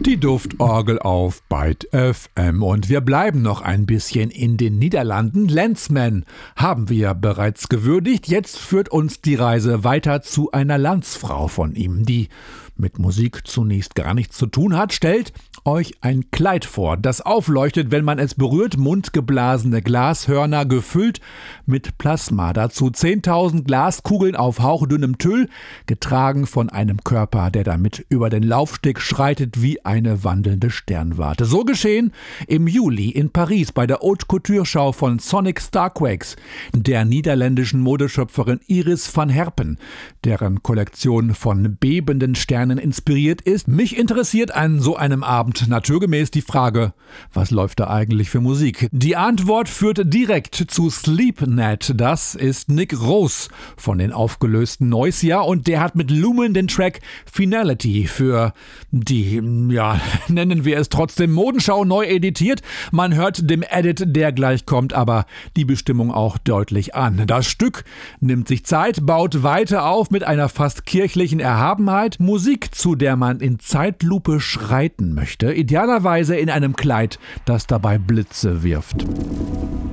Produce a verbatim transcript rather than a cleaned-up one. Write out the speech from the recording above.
Die Duftorgel auf Byte F M und wir bleiben noch ein bisschen in den Niederlanden. Landsman haben wir bereits gewürdigt. Jetzt führt uns die Reise weiter zu einer Landsfrau von ihm, die mit Musik zunächst gar nichts zu tun hat. Stellt euch ein Kleid vor, das aufleuchtet, wenn man es berührt, mundgeblasene Glashörner gefüllt mit Plasma. Dazu zehntausend Glaskugeln auf hauchdünnem Tüll, getragen von einem Körper, der damit über den Laufsteg schreitet wie eine wandelnde Sternwarte. So geschehen im Juli in Paris bei der Haute Couture Schau von Sonic Starquakes, der niederländischen Modeschöpferin Iris van Herpen, deren Kollektion von bebenden Sternen inspiriert ist. Mich interessiert an so einem Abend naturgemäß die Frage, was läuft da eigentlich für Musik? Die Antwort führt direkt zu Sleepnet. Das ist Nick Rose von den aufgelösten Noisia und der hat mit Lumen den Track Finality für die, ja, nennen wir es trotzdem Modenschau neu editiert. Man hört dem Edit, der gleich kommt, aber die Bestimmung auch deutlich an. Das Stück nimmt sich Zeit, baut weiter auf mit einer fast kirchlichen Erhabenheit. Musik, zu der man in Zeitlupe schreiten möchte, idealerweise in einem Kleid, das dabei Blitze wirft.